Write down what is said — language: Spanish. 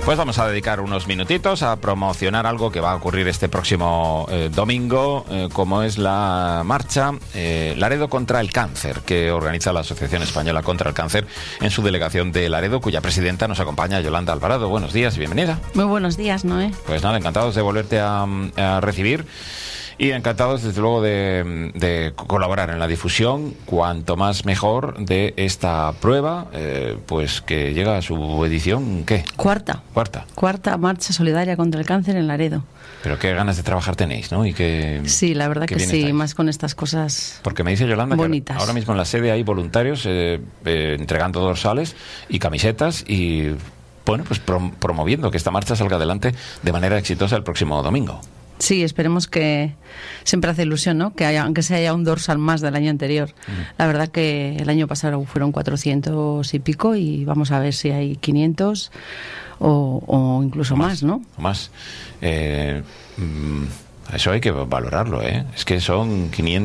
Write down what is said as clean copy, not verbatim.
Pues vamos a dedicar unos minutitos a promocionar algo que va a ocurrir este próximo domingo, como es la marcha Laredo contra el Cáncer, que organiza la Asociación Española contra el Cáncer en su delegación de Laredo, cuya presidenta nos acompaña, Yolanda Alvarado. Buenos días y bienvenida. Muy buenos días, Noé. Pues nada, encantados de volverte a recibir. Y encantados, desde luego, de colaborar en la difusión, cuanto más mejor, de esta prueba, pues que llega a su edición, ¿qué? Cuarta marcha solidaria contra el cáncer en Laredo. Pero qué ganas de trabajar tenéis, ¿no? Sí, la verdad que sí, estáis. Más con estas cosas. Porque me dice Yolanda bonitas. Que ahora mismo en la sede hay voluntarios entregando dorsales y camisetas y, bueno, pues promoviendo que esta marcha salga adelante de manera exitosa el próximo domingo. Sí, esperemos que siempre hace ilusión, ¿no? Que aunque sea ya un dorsal más del año anterior. La verdad que el año pasado fueron 400 y pico y vamos a ver si hay 500 o incluso más, ¿no? O más. Eso hay que valorarlo, ¿eh? Es que son 500